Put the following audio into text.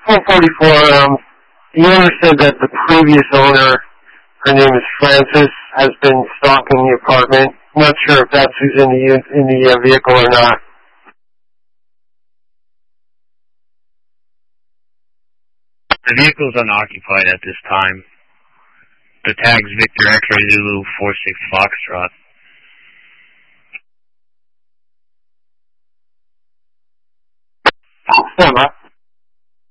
444, you understood that the previous owner, her name is Frances, has been stalking the apartment. I'm not sure if that's who's in the vehicle or not. The vehicle is unoccupied at this time. The tag's Victor X-Ray Zulu 46 Foxtrot. Stand by.